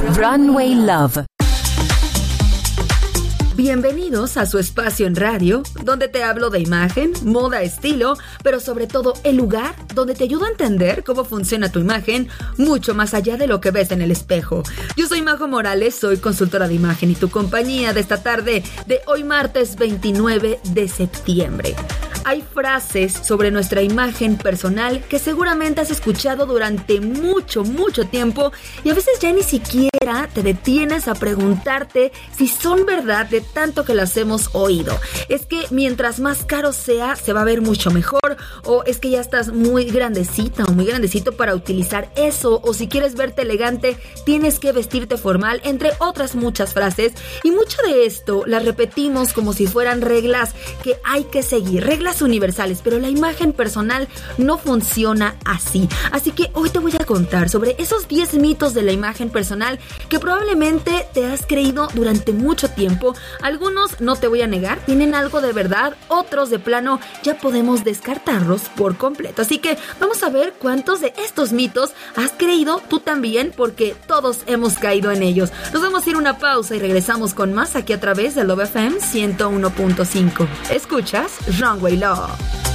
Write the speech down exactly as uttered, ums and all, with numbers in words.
Runway Love. Bienvenidos a su espacio en radio, donde te hablo de imagen, moda, estilo, pero sobre todo el lugar donde te ayudo a entender cómo funciona tu imagen, mucho más allá de lo que ves en el espejo. Yo soy Majo Morales, soy consultora de imagen y tu compañía de esta tarde de hoy martes veintinueve de septiembre. Hay frases sobre nuestra imagen personal que seguramente has escuchado durante mucho, mucho tiempo y a veces ya ni siquiera te detienes a preguntarte si son verdad de tanto que las hemos oído. Es que mientras más caro sea, se va a ver mucho mejor, o es que ya estás muy grandecita o muy grandecito para utilizar eso, o si quieres verte elegante, tienes que vestirte formal, entre otras muchas frases. Y mucho de esto las repetimos como si fueran reglas que hay que seguir, reglas universales, pero la imagen personal no funciona así. Así que hoy te voy a contar sobre esos diez mitos de la imagen personal que probablemente te has creído durante mucho tiempo. Algunos, no te voy a negar, tienen algo de verdad, otros de plano ya podemos descartarlos por completo. Así que vamos a ver cuántos de estos mitos has creído tú también, porque todos hemos caído en ellos. Nos vamos a ir a una pausa y regresamos con más aquí a través de Love F M ciento uno punto cinco. Escuchas Runway Love.